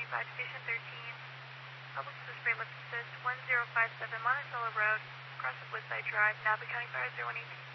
25, Station 13. Public Service Spray Lift Assist 1057 Monticello Road, across of Woodside Drive, Napa County Fire 0118.